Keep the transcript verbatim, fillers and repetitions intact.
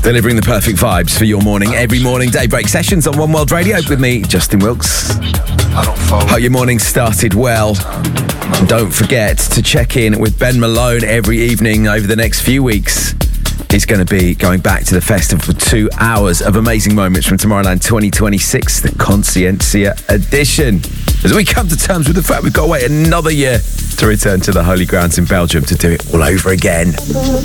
Delivering the perfect vibes for your morning. Every morning, Daybreak Sessions on One World Radio with me, Justin Wilkes. Hope your morning started well. And don't forget to check in with Ben Malone every evening over the next few weeks. He's going to be going back to the festival for two hours of amazing moments from Tomorrowland twenty twenty-six, the Consciencia edition. As we come to terms with the fact we've got to wait another year to return to the Holy Grounds in Belgium to do it all over again.